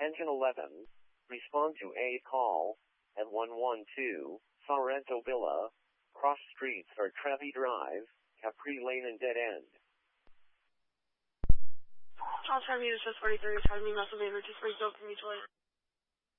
Attention 11. Respond to a call at 112, Sorrento Villa. Cross streets are Trevi Drive, Capri Lane and Dead End. Charles Trevi is just 43, trying to be Russell Baber, just reached out to me twice.